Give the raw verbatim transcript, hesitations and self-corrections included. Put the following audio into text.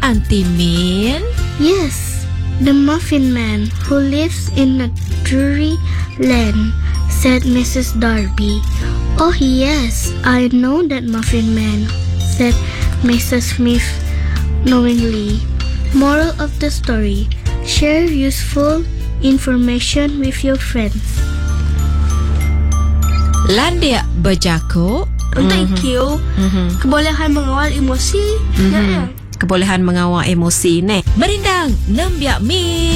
Auntie Min? Yes, the Muffin Man who lives in a dreary land, said Missus Darby. Oh yes, I know that Muffin Man, said Missus Smith knowingly. Moral of the story: share useful information with your friends. Landia berjakuk. Thank you. Mhm. Kebolehan mengawal emosi. Mhm. Ya, ya. Kebolehan mengawal emosi ni. Merindang, Nembiak Mi.